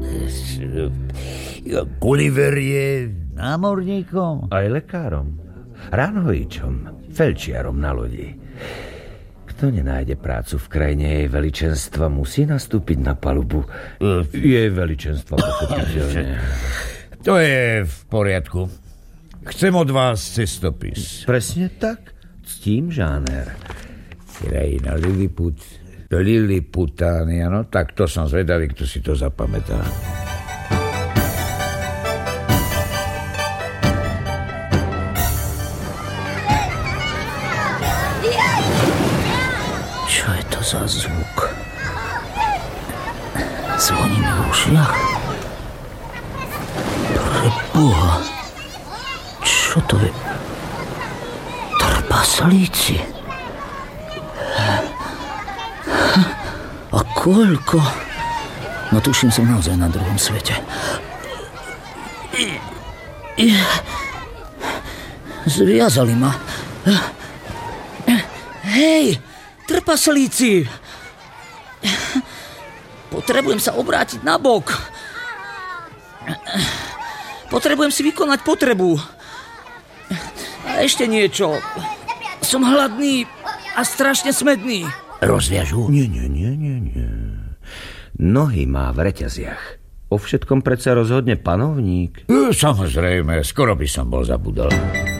Gulliver je námorníkom? Aj lekárom, ranhojičom, felčiarom na lodi. Kto nenájde prácu v krajine jej veličenstva, musí nastúpiť na palubu jej veličenstva, pochopiteľne. To je v poriadku. Chcem od vás cestopis. Presne tak, ctím žáner. Krajina Liliputánia, no tak to som zvedavý, kto si to zapamätá. Čo je to za zvuk? Zvoní mi v ušiach? Preboha, čo to je? Trpaslíci? A koľko? No tuším, som naozaj na druhom svete. Zviazali ma. Hej, trpaslíci! Potrebujem sa obrátiť na bok. Potrebujem si vykonať potrebu. A ešte niečo. Som hladný a strašne smedný. Rozviažu? Nie. Nohy má v reťaziach. O všetkom predsa rozhodne panovník. Samozrejme, skoro by som bol zabudol.